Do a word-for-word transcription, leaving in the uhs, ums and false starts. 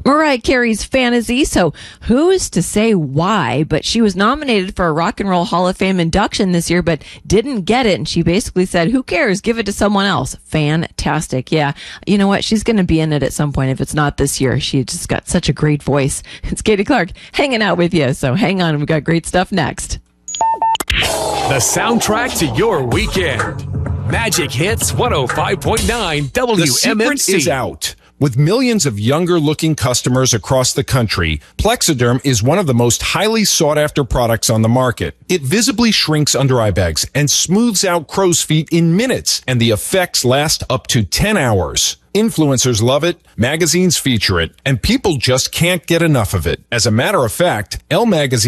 Mariah Carey's Fantasy. So who's to say why? But she was nominated for a Rock and Roll Hall of Fame induction this year, but didn't get it. And she basically said, who cares? Give it to someone else. Fantastic. Yeah. You know what? She's going to be in it at some point if it's not this year. She just got such a great voice. It's Katie Clark hanging out with you. So hang on. We've got great stuff next. The soundtrack to your weekend. Magic Hits one oh five point nine W M M C. The secret is out. With millions of younger-looking customers across the country, Plexiderm is one of the most highly sought-after products on the market. It visibly shrinks under-eye bags and smooths out crow's feet in minutes, and the effects last up to ten hours. Influencers love it, magazines feature it, and people just can't get enough of it. As a matter of fact, Elle magazine